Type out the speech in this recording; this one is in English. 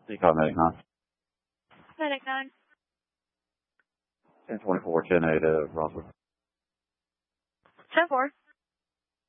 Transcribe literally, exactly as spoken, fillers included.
C call Medic nine. Medic nine. ten twenty-four, ten eight, uh, Roswell. ten four.